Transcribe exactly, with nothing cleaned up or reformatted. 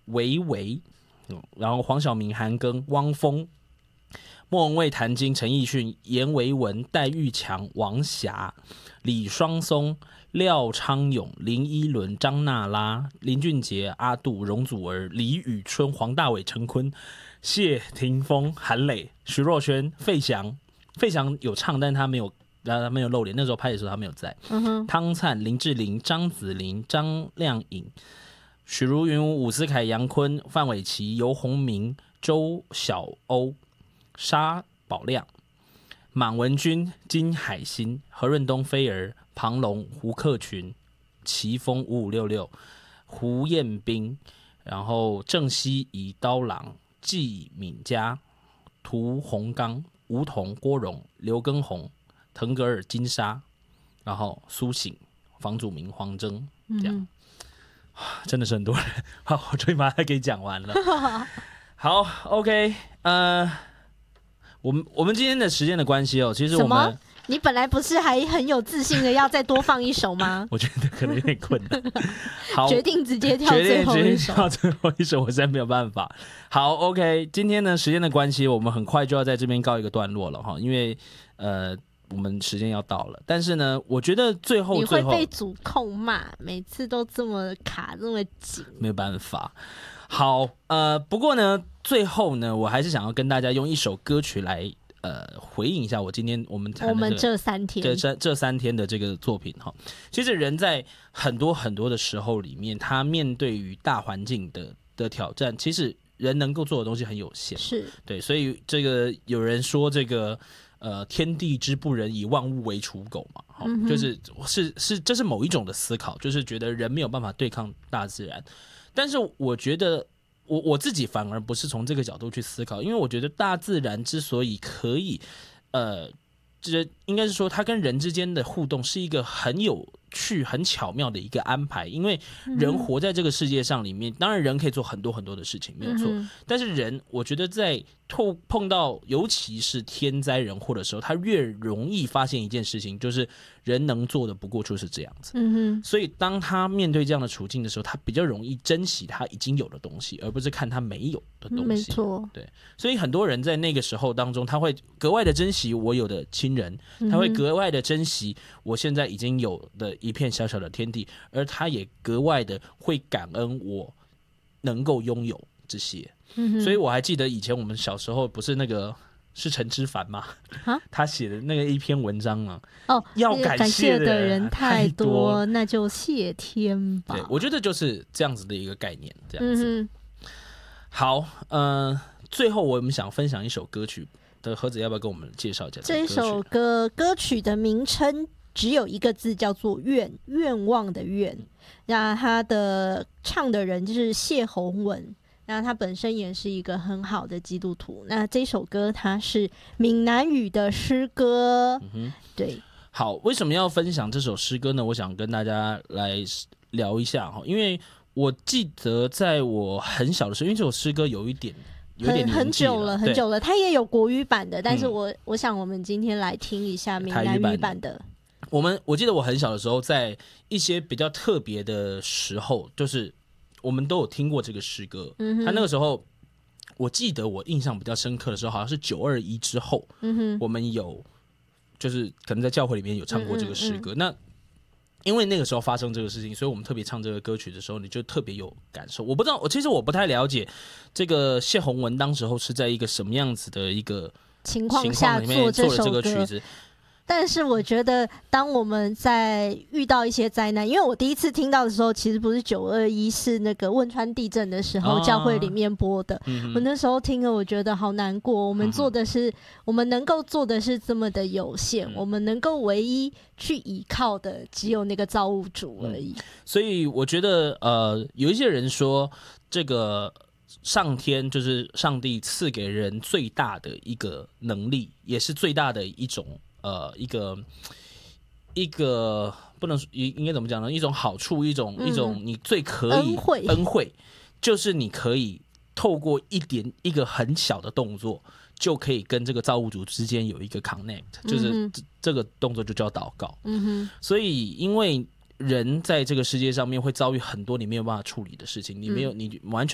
维维，然后黄晓明、韩庚、汪峰、莫文蔚、谭晶、陈奕迅、严维文、戴玉强、王霞、李双松、廖昌永、林依轮、张娜拉、林俊杰、阿杜、容祖儿、李宇春、黄大炜、陈坤、谢霆锋、韩磊、徐若瑄、费翔。费翔有唱，但他没有，他没有露脸。那时候拍的时候他没有在。嗯、汤灿、林志玲、张子琳、张靓颖、许茹芸、伍思凯、杨坤、范玮琪、游鸿明、周晓鸥、沙宝亮、满文军、金海心、何润东、菲儿、庞龙、胡克群、齐峰、五五六六、胡彦斌，然后郑希怡、刀郎、纪敏佳、涂洪刚、吴桐、郭荣、刘畊宏、腾格尔、金莎，然后苏醒、房祖名、黄铮，这样、嗯、真的是很多人。好，我终于把它给讲完了。好 ，OK， 呃，我们我们今天的时间的关系哦，其实我们。 你本来不是还很有自信的要再多放一首吗？ 我觉得可能有点困难。好， 决定直接跳最后一首。 跳最后一首，我实在没有办法。好 ，OK， 今天呢，时间的关系，我们很快就要在这边告一个段落了哈，因为呃，我们时间要到了。但是呢，我觉得最后最后你会被主控骂，每次都这么卡这么紧， 没有办法。好，呃，不过呢，最后呢，我还是想要跟大家用一首歌曲来。呃，回应一下我今天我们谈的、这个、 我们这三天这这三天的这个作品哈，其实人在很多很多的时候里面，他面对于大环境的的挑战，其实人能够做的东西很有限， 是对，所以这个有人说这个呃天地之不仁，以万物为刍狗嘛，嗯、就是是是这是某一种的思考，就是觉得人没有办法对抗大自然，但是我觉得。我我自己反而不是从这个角度去思考，因为我觉得大自然之所以可以，呃，这应该是说它跟人之间的互动是一个很有趣、很巧妙的一个安排。因为人活在这个世界上里面，当然人可以做很多很多的事情，没有错。但是人，我觉得在碰到尤其是天灾人祸的时候，他越容易发现一件事情，就是人能做的不过就是这样子。嗯哼，所以当他面对这样的处境的时候，他比较容易珍惜他已经有的东西，而不是看他没有的东西。 没错， 对。所以很多人在那个时候当中，他会格外的珍惜我有的亲人，他会格外的珍惜我现在已经有的一片小小的天地，而他也格外的会感恩我能够拥有这些。嗯、所以我还记得以前我们小时候不是那个是陈之凡吗？他写的那个一篇文章啊，哦，要感谢的人太多，多那就谢天吧。 对，我觉得就是这样子的一个概念，这样子。嗯、好，呃，最后我们想分享一首歌曲的盒子，要不要跟我们介绍一下这一首歌？歌曲的名称只有一个字，叫做愿，愿望的愿。那他的唱的人就是谢宏文。那他本身也是一个很好的基督徒。那这首歌它是闽南语的诗歌，嗯、对。 好，为什么要分享这首诗歌呢？我想跟大家来聊一下哈，因为我记得在我很小的时候，因为这首诗歌有一点有点很久了，很久了。它也有国语版的，但是我、嗯、我想我们今天来听一下闽南语版的。 我们我记得我很小的时候，在一些比较特别的时候，就是我们都有听过这个诗歌。嗯、他那个时候，我记得我印象比较深刻的时候，好像是九二一之后，嗯、我们有就是可能在教会里面有唱过这个诗歌。嗯嗯嗯那因为那个时候发生这个事情，所以我们特别唱这个歌曲的时候，你就特别有感受。我不知道，我其实我不太了解这个谢宏文当时候是在一个什么样子的一个情况下做这首歌曲子。 但是我觉得当我们在遇到一些灾难，因为我第一次听到的时候其实不是九二一，是那个汶川地震的时候、哦、教会里面播的、嗯、我那时候听了我觉得好难过。我们做的是、嗯、我们能够做的是这么的有限、嗯、我们能够唯一去依靠的只有那个造物主而已、 嗯、所以我觉得呃，有一些人说这个上天就是上帝赐给人最大的一个能力，也是最大的一种呃，一个一个不能应该怎么讲呢？一种好处，一种、嗯、一种你最可以恩惠， 恩惠就是你可以透过一点一个很小的动作，就可以跟这个造物主之间有一个 connect， 就是、嗯、这个动作就叫祷告。嗯哼，所以因为人在这个世界上面会遭遇很多你没有办法处理的事情，你没有，你完全